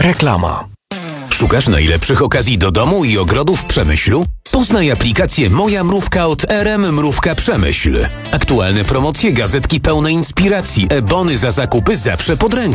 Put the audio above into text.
Reklama. Szukasz najlepszych okazji do domu i ogrodu w Przemyślu? Poznaj aplikację Moja Mrówka od RM Mrówka Przemyśl. Aktualne promocje, gazetki pełne inspiracji, e-bony za zakupy zawsze pod ręką.